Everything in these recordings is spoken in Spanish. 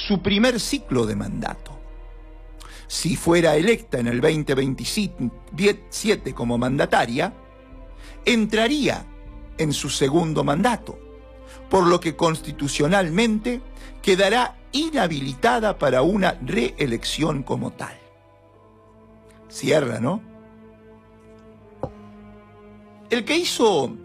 su primer ciclo de mandato. Si fuera electa en el 2027 como mandataria, entraría en su segundo mandato, por lo que constitucionalmente quedará inhabilitada para una reelección como tal. Cierra, ¿no? El que hizo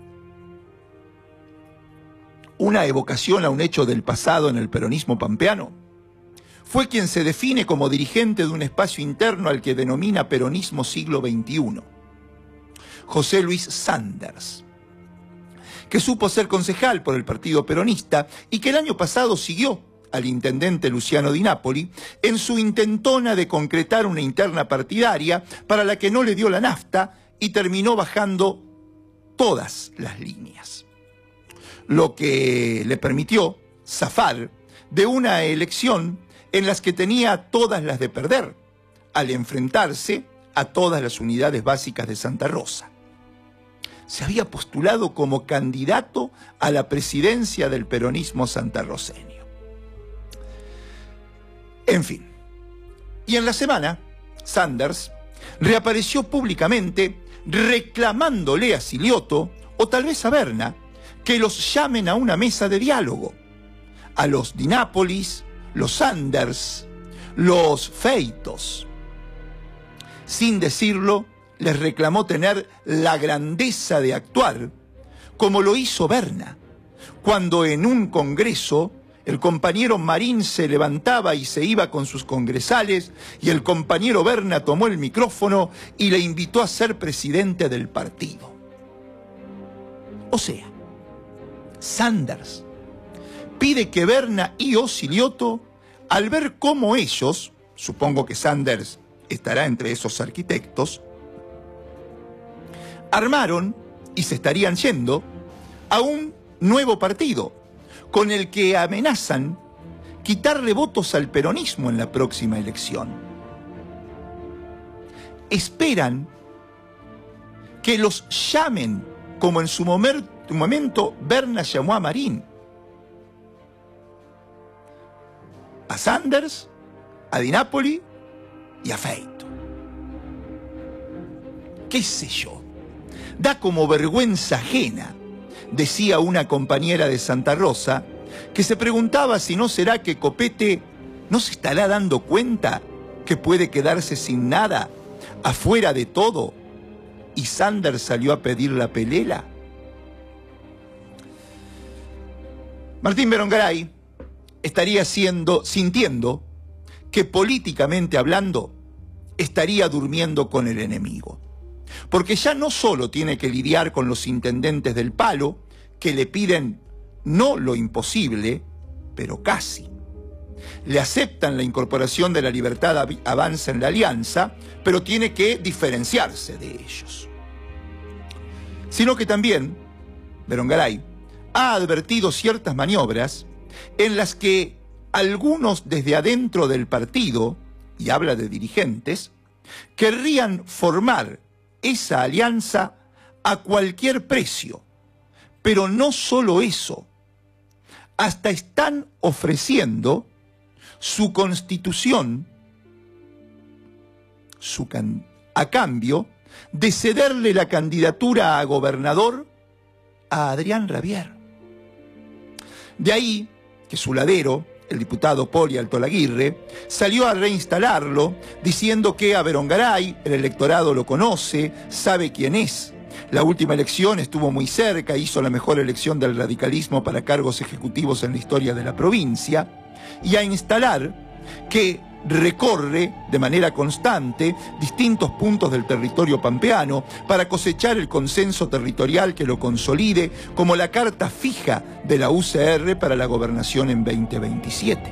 una evocación a un hecho del pasado en el peronismo pampeano fue quien se define como dirigente de un espacio interno al que denomina peronismo siglo XXI, José Luis Sanders, que supo ser concejal por el Partido Peronista y que el año pasado siguió al intendente Luciano Di Napoli en su intentona de concretar una interna partidaria para la que no le dio la nafta y terminó bajando todas las líneas, lo que le permitió zafar de una elección en las que tenía todas las de perder, al enfrentarse a todas las unidades básicas de Santa Rosa. Se había postulado como candidato a la presidencia del peronismo santarroceño. En fin, y en la semana, Sanders reapareció públicamente reclamándole a Silioto, o tal vez a Berna, que los llamen a una mesa de diálogo. A los Di Napolis, los Sanders, los Feitos. Sin decirlo, les reclamó tener la grandeza de actuar, como lo hizo Berna, cuando en un congreso el compañero Marín se levantaba y se iba con sus congresales, y el compañero Berna tomó el micrófono y le invitó a ser presidente del partido. O sea, Sanders pide que Berna y Silioto, al ver cómo ellos, supongo que Sanders estará entre esos arquitectos, armaron y se estarían yendo a un nuevo partido con el que amenazan quitarle votos al peronismo en la próxima elección. Esperan que los llamen como en su momento Berna llamó a Marín, a Sanders, a Di Napoli y a Feito. ¿Qué sé yo? Da como vergüenza ajena, decía una compañera de Santa Rosa, que se preguntaba si no será que Copete no se estará dando cuenta que puede quedarse sin nada, afuera de todo, y Sanders salió a pedir la pelela. Martín Berongaray estaría sintiendo que políticamente hablando estaría durmiendo con el enemigo. Porque ya no solo tiene que lidiar con los intendentes del Palo, que le piden no lo imposible, pero casi. Le aceptan la incorporación de la Libertad Avanza en la alianza, pero tiene que diferenciarse de ellos. Sino que también Berongaray ha advertido ciertas maniobras en las que algunos desde adentro del partido, y habla de dirigentes, querrían formar esa alianza a cualquier precio. Pero no solo eso, hasta están ofreciendo su constitución a cambio de cederle la candidatura a gobernador a Adrián Rabier. De ahí que su ladero, el diputado Poli Altolaguirre, salió a reinstalarlo diciendo que a Berongaray el electorado lo conoce, sabe quién es. La última elección estuvo muy cerca, hizo la mejor elección del radicalismo para cargos ejecutivos en la historia de la provincia, y a instalar que recorre de manera constante distintos puntos del territorio pampeano para cosechar el consenso territorial que lo consolide como la carta fija de la UCR para la gobernación en 2027.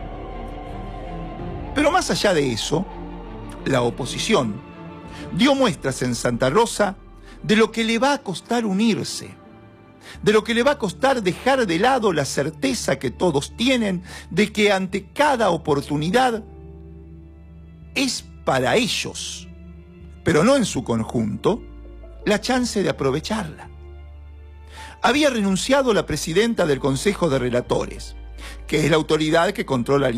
Pero más allá de eso, la oposición dio muestras en Santa Rosa de lo que le va a costar unirse, de lo que le va a costar dejar de lado la certeza que todos tienen de que ante cada oportunidad es para ellos, pero no en su conjunto, la chance de aprovecharla. Había renunciado la presidenta del Consejo de Relatores, que es la autoridad que controla